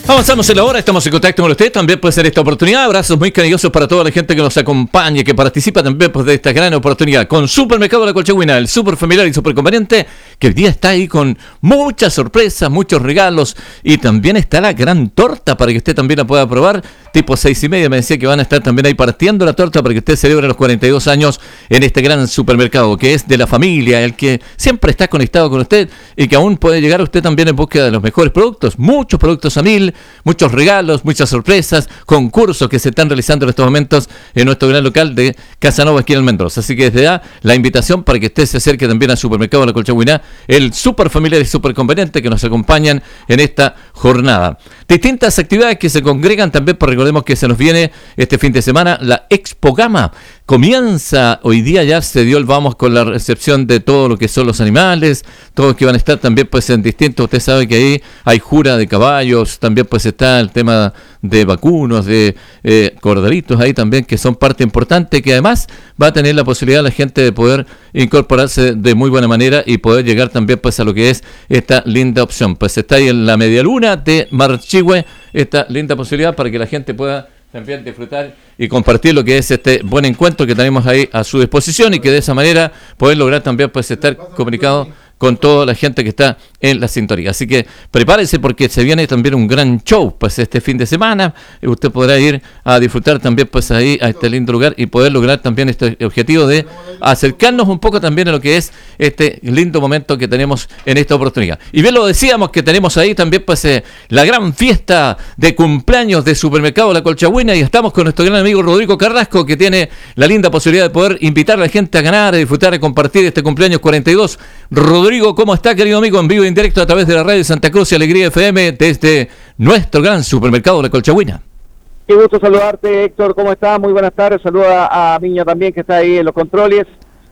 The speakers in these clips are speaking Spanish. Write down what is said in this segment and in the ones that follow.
Avanzamos en la hora, estamos en contacto con usted, también puede ser esta oportunidad. Abrazos muy cariñosos para toda la gente que nos acompaña y que participa también pues, de esta gran oportunidad con Supermercado La Colchagüina, el super familiar y super conveniente, que hoy día está ahí con muchas sorpresas, muchos regalos, y también está la gran torta para que usted también la pueda probar. Tipo 6:30 me decía que van a estar también ahí partiendo la torta para que usted celebre los 42 años en este gran supermercado que es de la familia, el que siempre está conectado con usted y que aún puede llegar usted también en búsqueda de los mejores productos, muchos productos a 1000, muchos regalos, muchas sorpresas, concursos que se están realizando en estos momentos en nuestro gran local de Casanova, aquí en el Mendoza. Así que desde ya la invitación para que usted se acerque también al Supermercado La Colchagüina, el super familiar y super conveniente que nos acompañan en esta jornada. Distintas actividades que se congregan también, por recordemos que se nos viene este fin de semana la Expo Gama. Comienza hoy día, ya se dio el vamos con la recepción de todo lo que son los animales, todos que van a estar también pues en distintos, usted sabe que ahí hay jura de caballos, también pues está el tema de vacunos, de corderitos ahí también, que son parte importante, que además va a tener la posibilidad la gente de poder incorporarse de muy buena manera y poder llegar también pues a lo que es esta linda opción. Pues está ahí en la media luna de Marchihue, esta linda posibilidad para que la gente pueda también disfrutar y compartir lo que es este buen encuentro que tenemos ahí a su disposición y que de esa manera poder lograr también pues estar comunicado con toda la gente que está en la sintonía. Así que prepárese porque se viene también un gran show pues este fin de semana. Usted podrá ir a disfrutar también pues ahí a este lindo lugar y poder lograr también este objetivo de acercarnos un poco también a lo que es este lindo momento que tenemos en esta oportunidad. Y bien lo decíamos que tenemos ahí también pues la gran fiesta de cumpleaños de Supermercado La Colchagüina y estamos con nuestro gran amigo Rodrigo Carrasco, que tiene la linda posibilidad de poder invitar a la gente a ganar, a disfrutar, a compartir este cumpleaños 42. Rodrigo, ¿cómo está, querido amigo? En vivo e indirecto a través de la radio de Santa Cruz y Alegría FM desde nuestro gran Supermercado La Colchagüina. Qué gusto saludarte, Héctor. ¿Cómo estás? Muy buenas tardes. Saluda a Miña también, que está ahí en los controles.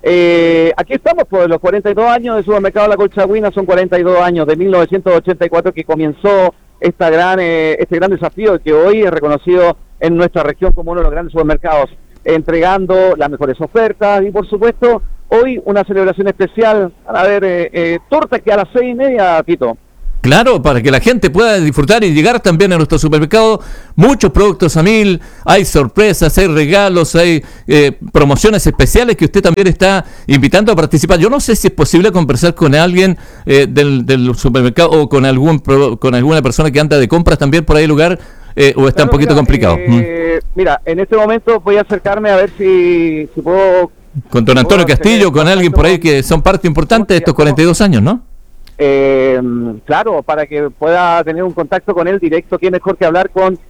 Aquí estamos por los 42 años de Supermercado La Colchagüina. Son 42 años de 1984 que comenzó este gran desafío que hoy es reconocido en nuestra región como uno de los grandes supermercados, entregando las mejores ofertas y, por supuesto, hoy una celebración especial. A ver, torta que a las 6:30, Tito. Claro, para que la gente pueda disfrutar y llegar también a nuestro supermercado. Muchos productos a 1000, hay sorpresas, hay regalos, hay promociones especiales que usted también está invitando a participar. Yo no sé si es posible conversar con alguien del supermercado o con alguna persona que anda de compras también por ahí lugar, o está un poquito complicado. Mira, en este momento voy a acercarme a ver si puedo... Con don Antonio Castillo, con alguien por ahí que son parte importante de estos 42 años, ¿no? Claro, para que pueda tener un contacto con él directo, ¿qué mejor que hablar con?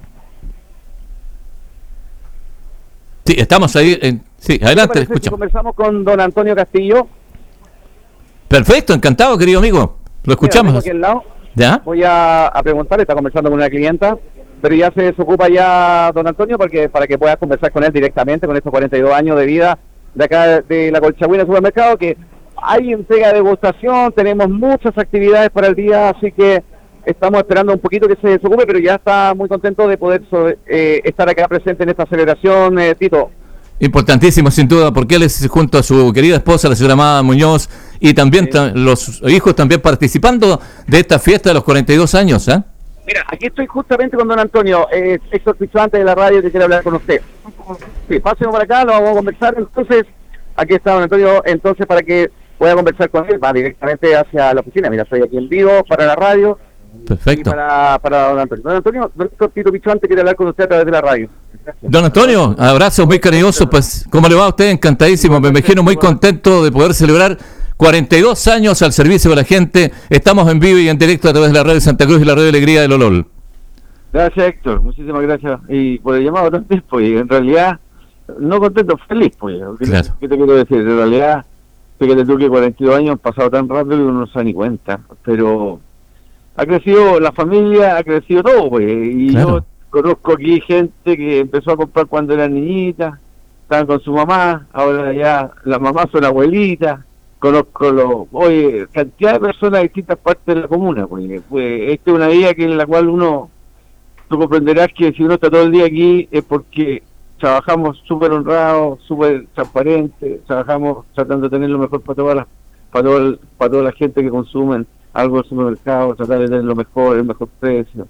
Sí, estamos ahí. Sí, adelante, escucha. Conversamos con don Antonio Castillo. Perfecto, encantado, querido amigo. Lo escuchamos. Mira, aquí al lado. ¿Ya? Voy a preguntar, está conversando con una clienta, pero ya se desocupa ya don Antonio para que pueda conversar con él directamente con estos 42 años de vida de acá de La Colchagüina Supermercado, que hay entrega de degustación, tenemos muchas actividades para el día, así que estamos esperando un poquito que se desocupe, pero ya está muy contento de poder estar acá presente en esta celebración, Tito. Importantísimo, sin duda, porque él es junto a su querida esposa, la señora Amada Muñoz, y también los hijos también participando de esta fiesta de los 42 años, ¿eh? Mira, aquí estoy justamente con don Antonio, Héctor Pichuante de la radio, que quiere hablar con usted. Sí, pásenme por acá, lo vamos a conversar, entonces, aquí está don Antonio, entonces para que pueda conversar con él, va directamente hacia la oficina. Mira, estoy aquí en vivo para la radio. Perfecto. Para don Antonio. Don Antonio, don Tito Pichuante quiere hablar con usted a través de la radio. Gracias. Don Antonio, abrazos muy cariñosos, pues, ¿cómo le va a usted? Encantadísimo, me imagino muy contento de poder celebrar 42 años al servicio de la gente. Estamos en vivo y en directo a través de la radio de Santa Cruz y la radio Alegría de Lolol. Gracias, Héctor, muchísimas gracias. Y por el llamado también, pues, en realidad, no contento, feliz, pues. Claro. ¿Qué te quiero decir? En realidad, fíjate tú que 42 años han pasado tan rápido que uno no se da ni cuenta, pero ha crecido la familia, ha crecido todo, pues, y claro. Yo conozco aquí gente que empezó a comprar cuando era niñita, estaban con su mamá, ahora ya las mamás son abuelitas, conozco cantidad de personas de distintas partes de la comuna, pues esta es una vida en la cual tú comprenderás que si uno está todo el día aquí es porque trabajamos súper honrados, súper transparentes, trabajamos tratando de tener lo mejor para toda la gente que consumen algo del supermercado, tratar de tener lo mejor, el mejor precio.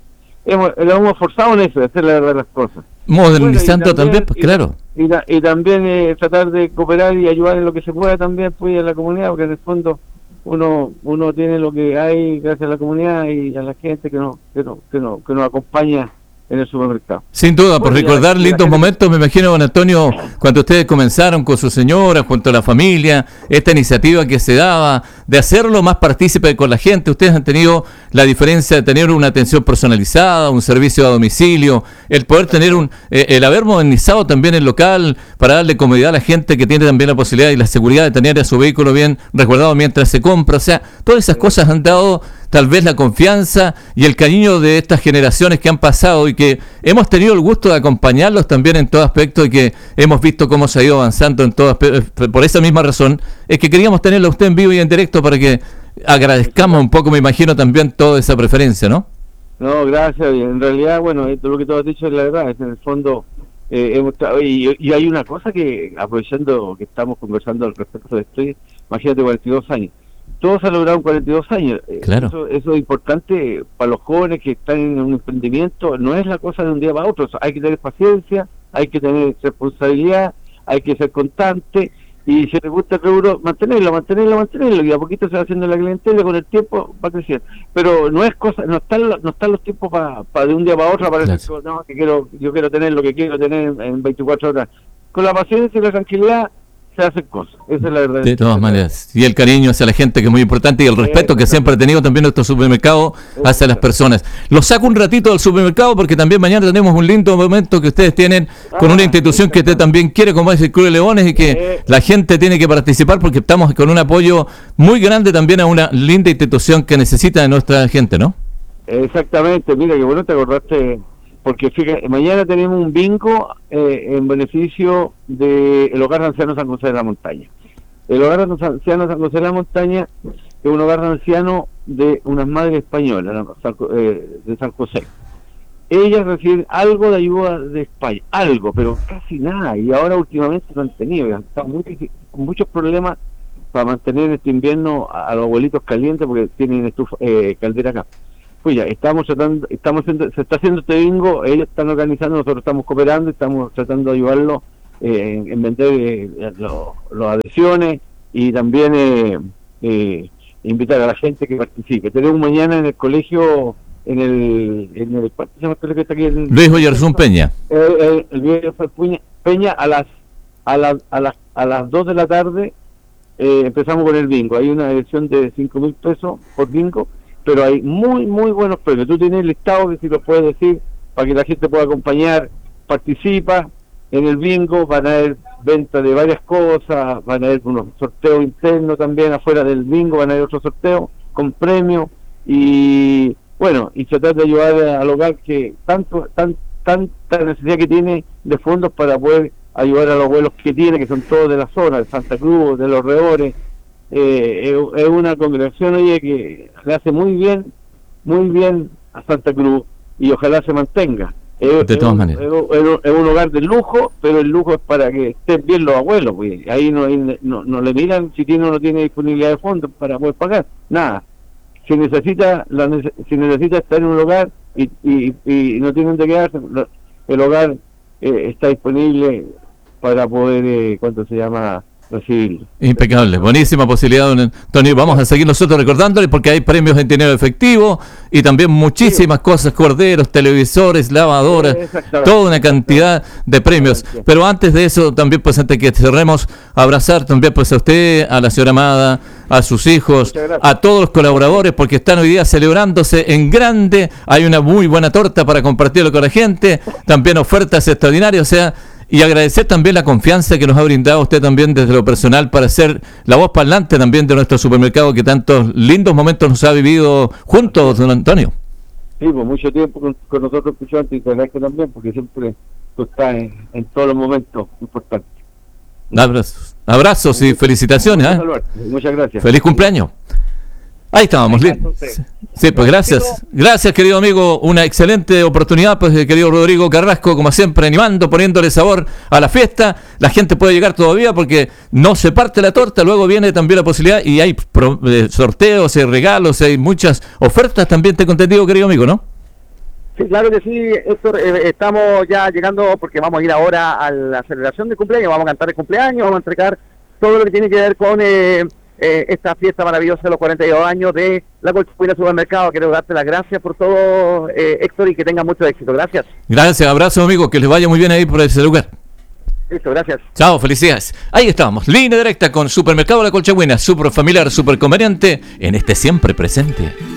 lo hemos forzado en eso, de hacer la verdad las cosas. Modernizando también, pues claro. Y también tratar de cooperar y ayudar en lo que se pueda también pues a la comunidad, porque en el fondo uno tiene lo que hay gracias a la comunidad y a la gente que nos acompaña en el supermercado. Sin duda, por recordar lindos momentos, me imagino, don Antonio, cuando ustedes comenzaron con su señora, junto a la familia, esta iniciativa que se daba de hacerlo más partícipe con la gente. Ustedes han tenido la diferencia de tener una atención personalizada, un servicio a domicilio, el poder tener el haber modernizado también el local para darle comodidad a la gente que tiene también la posibilidad y la seguridad de tener a su vehículo bien resguardado mientras se compra. O sea, todas esas cosas han dado tal vez la confianza y el cariño de estas generaciones que han pasado y que hemos tenido el gusto de acompañarlos también en todo aspecto y que hemos visto cómo se ha ido avanzando en todo aspecto. Por esa misma razón es que queríamos tenerlo a usted en vivo y en directo para que agradezcamos un poco, me imagino, también toda esa preferencia, ¿no? No, gracias. En realidad, bueno, esto lo que tú has dicho es la verdad, es en el fondo y hay una cosa que, aprovechando que estamos conversando al respecto de esto, imagínate 42 años. Todo se ha logrado en 42 años. Claro. Eso es importante para los jóvenes que están en un emprendimiento. No es la cosa de un día para otro. Hay que tener paciencia, hay que tener responsabilidad, hay que ser constante. Y si te gusta el rubro, mantenerlo. Y a poquito se va haciendo la clientela, con el tiempo va creciendo. Pero no están los tiempos para de un día para otro. Para decir, no, yo quiero tener lo que quiero tener en 24 horas. Con la paciencia y la tranquilidad se hacen cosas, esa es la verdad. De todas maneras, y el cariño hacia la gente, que es muy importante, y el respeto que siempre ha tenido también nuestro supermercado hacia las personas. Los saco un ratito del supermercado porque también mañana tenemos un lindo momento que ustedes tienen con una institución que usted también quiere, como es el Club de Leones, y que la gente tiene que participar porque estamos con un apoyo muy grande también a una linda institución que necesita de nuestra gente, ¿no? Exactamente, mira que bueno te acordaste. Porque fíjate, mañana tenemos un bingo en beneficio del Hogar de Ancianos San José de la Montaña. El Hogar de Ancianos San José de la Montaña es un hogar de ancianos de unas madres españolas de San José. Ellas reciben algo de ayuda de España, algo, pero casi nada. Y ahora últimamente lo han tenido, están con muchos problemas para mantener este invierno a los abuelitos calientes porque tienen caldera acá. Pues ya, se está haciendo este bingo, ellos están organizando, nosotros estamos cooperando, estamos tratando de ayudarlos en vender las adhesiones y también invitar a la gente que participe. Tenemos mañana en el colegio, ¿cuál se llama el colegio que está aquí? Luis Oyarzún Peña. El Luis Oyarzún Peña a las 2 de la tarde empezamos con el bingo. Hay una adhesión de 5.000 pesos por bingo, pero hay muy buenos premios. Tú tienes el listado, que si lo puedes decir, para que la gente pueda acompañar, participa en el bingo, van a haber venta de varias cosas, van a haber unos sorteos internos también afuera del bingo, van a haber otros sorteos con premios, y bueno, y tratar de ayudar al hogar que tanta necesidad que tiene de fondos para poder ayudar a los abuelos que tiene, que son todos de la zona, de Santa Cruz, de Los Reores. Es una congregación, oye, que le hace muy bien a Santa Cruz y ojalá se mantenga. De todas maneras. Es un hogar de lujo, pero el lujo es para que estén bien los abuelos, pues. Ahí no le miran si tiene o no tiene disponibilidad de fondos para poder pagar, nada. Si necesita estar en un hogar y no tiene donde quedarse, el hogar está disponible para poder, recibirlo. Impecable, buenísima posibilidad, don Antonio. Vamos a seguir nosotros recordándole porque hay premios en dinero efectivo y también muchísimas cosas, corderos, televisores, lavadoras, toda una cantidad de premios. Pero antes de eso, también pues antes que cerremos, abrazar también pues a usted, a la señora Amada, a sus hijos, a todos los colaboradores, porque están hoy día celebrándose en grande. Hay una muy buena torta para compartirlo con la gente, también ofertas extraordinarias, o sea, y agradecer también la confianza que nos ha brindado usted también desde lo personal para ser la voz parlante también de nuestro supermercado que tantos lindos momentos nos ha vivido juntos, don Antonio. Sí, pues mucho tiempo con nosotros escuchando y con esto también, porque siempre tú estás en todos los momentos importantes. Abrazos y felicitaciones. Muchas gracias. Feliz cumpleaños. Ahí estábamos. Sí, pues gracias querido amigo, una excelente oportunidad, pues querido Rodrigo Carrasco, como siempre animando, poniéndole sabor a la fiesta. La gente puede llegar todavía porque no se parte la torta, luego viene también la posibilidad y hay sorteos, hay regalos, hay muchas ofertas también, te he entendido, querido amigo, ¿no? Sí, claro que sí, Héctor. Estamos ya llegando porque vamos a ir ahora a la celebración de cumpleaños, vamos a cantar el cumpleaños, vamos a entregar todo lo que tiene que ver con esta fiesta maravillosa de los 42 años de la Colchagüina Supermercado. Quiero darte las gracias por todo, Héctor, y que tenga mucho éxito. Gracias. Gracias, abrazo amigo, que les vaya muy bien ahí por ese lugar. Listo, gracias. Chao, felicidades. Ahí estamos, línea directa con Supermercado La Colchagüina, super familiar, super conveniente, en este siempre presente.